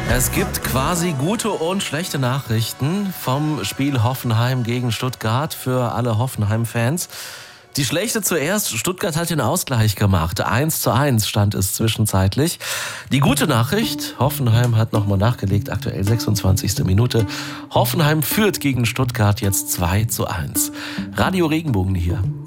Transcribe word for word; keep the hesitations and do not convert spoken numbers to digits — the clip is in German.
Es gibt quasi gute und schlechte Nachrichten vom Spiel Hoffenheim gegen Stuttgart für alle Hoffenheim-Fans. Die schlechte zuerst, Stuttgart hat den Ausgleich gemacht. eins zu eins stand es zwischenzeitlich. Die gute Nachricht, Hoffenheim hat nochmal nachgelegt, aktuell sechsundzwanzigste Minute. Hoffenheim führt gegen Stuttgart jetzt zwei zu eins. Radio Regenbogen hier.